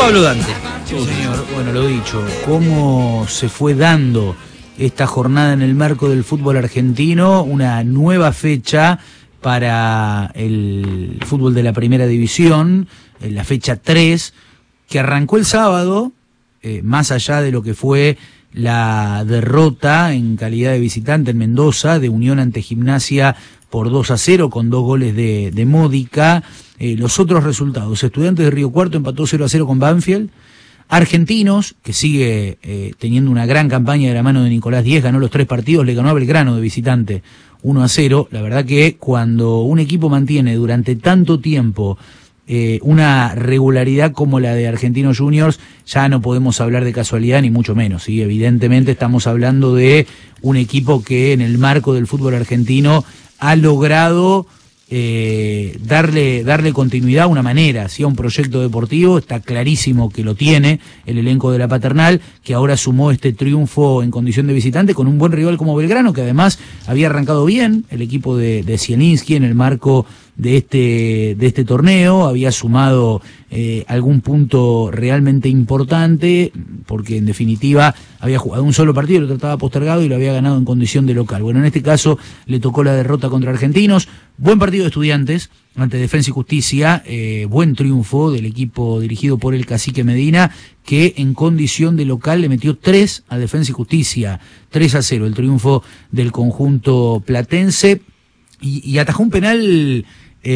Pablo Dante. Sí, señor. Bueno, lo dicho, cómo se fue dando esta jornada en el marco del fútbol argentino, una nueva fecha para el fútbol de la primera división, la fecha 3, que arrancó el sábado, más allá de lo que fue la derrota en calidad de visitante en Mendoza, de Unión ante Gimnasia por 2-0 con 2 goles de Módica. Los otros resultados: Estudiantes de Río Cuarto empató 0-0 con Banfield. Argentinos, que sigue teniendo una gran campaña de la mano de Nicolás Díez, ganó los 3 partidos, le ganó a Belgrano de visitante 1-0. La verdad que cuando un equipo mantiene durante tanto tiempo una regularidad como la de Argentinos Juniors, ya no podemos hablar de casualidad ni mucho menos, ¿sí? Evidentemente estamos hablando de un equipo que en el marco del fútbol argentino ha logrado darle continuidad a una manera, ¿sí? A un proyecto deportivo. Está clarísimo que lo tiene el elenco de la Paternal, que ahora sumó este triunfo en condición de visitante con un buen rival como Belgrano, que además había arrancado bien el equipo de Zielinski en el marco de este torneo, había sumado algún punto realmente importante, porque en definitiva había jugado un solo partido, lo trataba postergado y lo había ganado en condición de local. Bueno, en este caso le tocó la derrota contra Argentinos. Buen partido de Estudiantes ante Defensa y Justicia, buen triunfo del equipo dirigido por el Cacique Medina, que en condición de local le metió 3 a Defensa y Justicia, 3-0 el triunfo del conjunto platense, y atajó un penal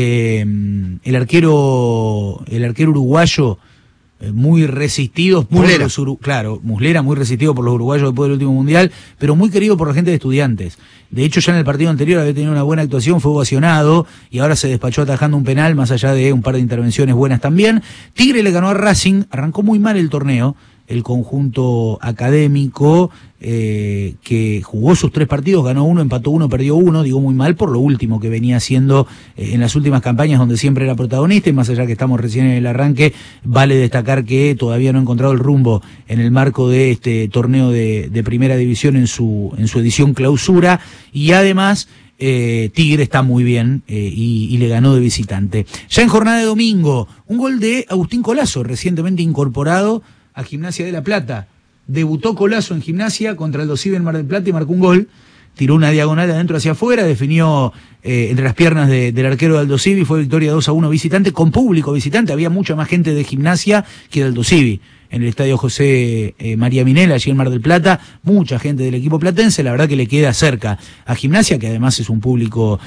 el arquero uruguayo, muy resistido Muslera. Muslera, muy resistido por los uruguayos después del último mundial, pero muy querido por la gente de Estudiantes. De hecho, ya en el partido anterior había tenido una buena actuación, fue ovacionado y ahora se despachó atajando un penal, más allá de un par de intervenciones buenas también. Tigre le ganó a Racing, arrancó muy mal el torneo el conjunto académico, que jugó sus 3 partidos, ganó 1, empató 1, perdió 1, digo muy mal por lo último que venía haciendo en las últimas campañas, donde siempre era protagonista, y más allá que estamos recién en el arranque, vale destacar que todavía no ha encontrado el rumbo en el marco de este torneo de primera división en su edición clausura, y además Tigre está muy bien y le ganó de visitante. Ya en jornada de domingo, un gol de Agustín Colazo, recientemente incorporado a Gimnasia de La Plata. Debutó Colazo en Gimnasia contra el Aldosivi en Mar del Plata y marcó un gol. Tiró una diagonal de adentro hacia afuera, definió entre las piernas del arquero de Aldosivi. Fue victoria 2-1 visitante, con público visitante. Había mucha más gente de Gimnasia que de Aldosivi en el estadio José María Minel, allí en Mar del Plata. Mucha gente del equipo platense, la verdad que le queda cerca a Gimnasia, que además es un público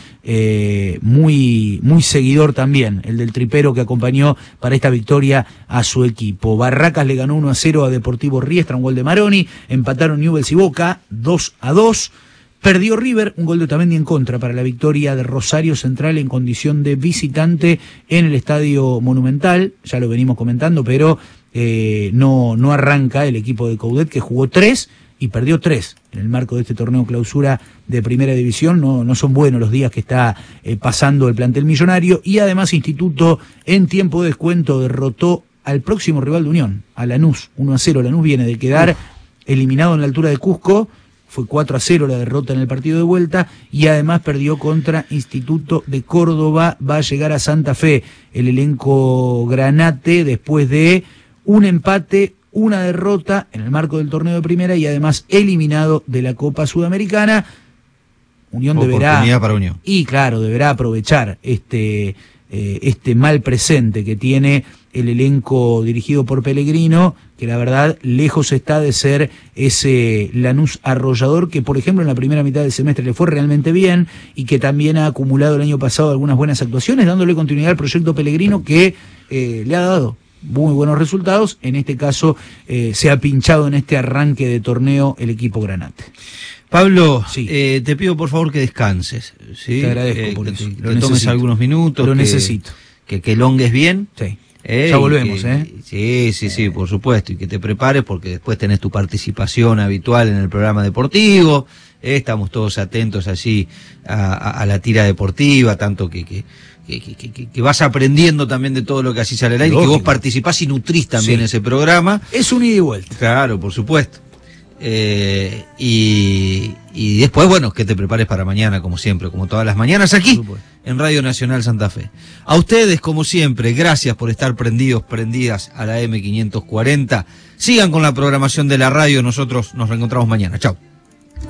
muy seguidor también, el del tripero que acompañó para esta victoria a su equipo. Barracas le ganó 1-0 a Deportivo Riestra, un gol de Maroni. Empataron Newell's y Boca 2-2. Perdió River, un gol de Otamendi en contra para la victoria de Rosario Central en condición de visitante en el Estadio Monumental. Ya lo venimos comentando, pero no arranca el equipo de Coudet, que jugó 3 y perdió 3 en el marco de este torneo clausura de primera división. No son buenos los días que está pasando el plantel millonario, y además Instituto en tiempo de descuento derrotó al próximo rival de Unión, a Lanús, 1-0. Lanús viene de quedar eliminado en la altura de Cusco. Fue 4-0 la derrota en el partido de vuelta, y además perdió contra Instituto de Córdoba. Va a llegar a Santa Fe el elenco granate después de un empate, una derrota en el marco del torneo de primera, y además eliminado de la Copa Sudamericana. Unión oportunidad para Unión. Y claro, deberá aprovechar este mal presente que tiene el elenco dirigido por Pellegrino, que la verdad lejos está de ser ese Lanús arrollador que, por ejemplo, en la primera mitad del semestre le fue realmente bien, y que también ha acumulado el año pasado algunas buenas actuaciones, dándole continuidad al proyecto Pellegrino, que le ha dado muy buenos resultados. En este caso se ha pinchado en este arranque de torneo el equipo granate. Pablo, sí. Te pido por favor que descanses, ¿sí? Te agradezco por eso. Que tomes algunos minutos. Lo necesito. Que elongues bien. Sí. Ya volvemos, Sí, por supuesto, y que te prepares, porque después tenés tu participación habitual en el programa deportivo. Estamos todos atentos allí a la tira deportiva, tanto que vas aprendiendo también de todo lo que así sale al aire, que vos participás y nutrís también ese programa. Es un ida y vuelta. Claro, por supuesto. Y después, bueno, que te prepares para mañana, como siempre, como todas las mañanas aquí en Radio Nacional Santa Fe. A ustedes, como siempre, gracias por estar prendidas a la M540. Sigan con la programación de la radio, nosotros nos reencontramos mañana. Chau.